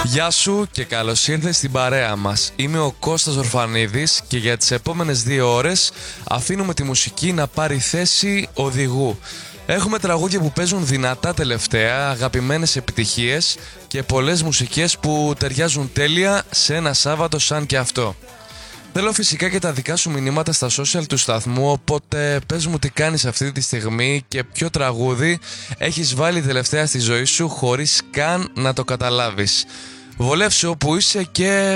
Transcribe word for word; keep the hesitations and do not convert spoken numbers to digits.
Γεια σου και καλώς ήρθες στην παρέα μας. Είμαι ο Κώστας Ορφανίδης και για τις επόμενες δύο ώρες αφήνουμε τη μουσική να πάρει θέση οδηγού. Έχουμε τραγούδια που παίζουν δυνατά τελευταία, αγαπημένες επιτυχίες και πολλές μουσικές που ταιριάζουν τέλεια σε ένα Σάββατο σαν και αυτό. Θέλω φυσικά και τα δικά σου μηνύματα στα social του σταθμού, οπότε πες μου τι κάνεις αυτή τη στιγμή και ποιο τραγούδι έχεις βάλει τελευταία στη ζωή σου χωρίς καν να το καταλάβεις. Βολεύσου όπου είσαι και